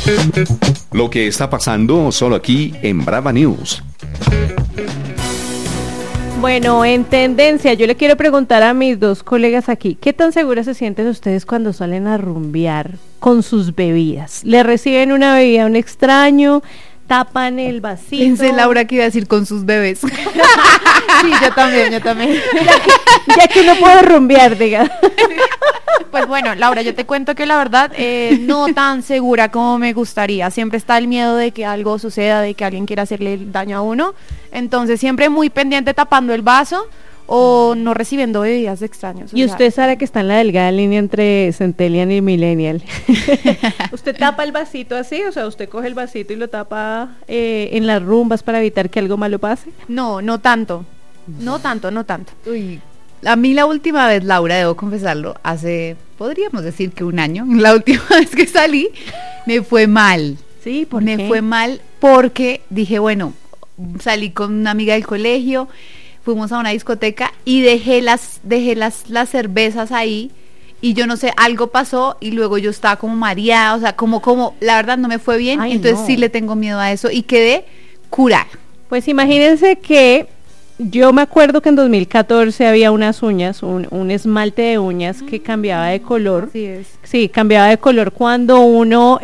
Lo que está pasando solo aquí en Brava News. Bueno, en tendencia, yo le quiero preguntar a mis dos colegas aquí, ¿qué tan seguras se sienten ustedes cuando salen a rumbear con sus bebidas? ¿Le reciben una bebida a un extraño? ¿Tapan el vasito? Pensé, Laura, que iba a decir con sus bebés. Sí, yo también. Ya que no puedo rumbear, diga. Pues bueno, Laura, yo te cuento que la verdad no tan segura como me gustaría. Siempre está el miedo de que algo suceda, de que alguien quiera hacerle daño a uno. Entonces siempre muy pendiente tapando el vaso o no recibiendo bebidas de extraños. Y usted sabe que está en la delgada línea entre Centennial y Millennial. ¿Usted tapa el vasito así? O sea, ¿usted coge el vasito y lo tapa en las rumbas para evitar que algo malo pase? No tanto. No tanto. Uy, a mí la última vez, Laura, debo confesarlo, podríamos decir que un año, la última vez que salí, me fue mal. Sí, ¿por qué? Me fue mal porque dije, bueno, salí con una amiga del colegio, fuimos a una discoteca y dejé las cervezas ahí y yo no sé, algo pasó y luego yo estaba como mareada, o sea, como la verdad no me fue bien. Ay, entonces no. Sí le tengo miedo a eso y quedé curada. Pues imagínense que yo me acuerdo que en 2014 había unas uñas, un esmalte de uñas que cambiaba de color. Así es. Sí, cambiaba de color cuando uno